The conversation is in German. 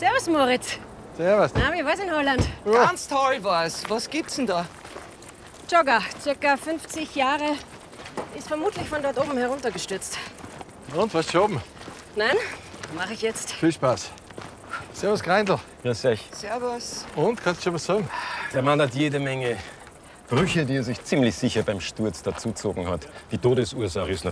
Servus, Moritz. Servus. Na, wie war's in Holland? Ja. Ganz toll war's. Was gibt's denn da? Jogger, circa 50 Jahre, ist vermutlich von dort oben heruntergestürzt. Und, was schon? Nein, mache ich jetzt. Viel Spaß. Servus, Greindl. Grüß euch. Servus. Und, kannst du schon was sagen? Der Mann hat jede Menge Brüche, die er sich ziemlich sicher beim Sturz dazugezogen hat. Die Todesursache ist